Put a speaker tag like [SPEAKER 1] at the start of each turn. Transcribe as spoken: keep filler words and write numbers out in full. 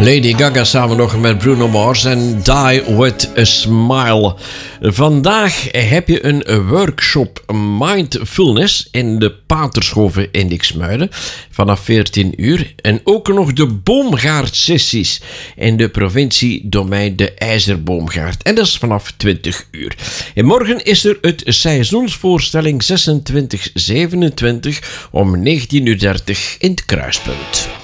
[SPEAKER 1] Lady Gaga samen nog met Bruno Mars en Die With A Smile. Vandaag heb je een workshop Mindfulness in de Patershoeve in Diksmuiden vanaf veertien uur. En ook nog de boomgaardsessies in de provincie Domein de IJzerboomgaard. En dat is vanaf twintig uur. En morgen is er het seizoensvoorstelling zesentwintig zevenentwintig om negentien uur dertig in het Kruispunt.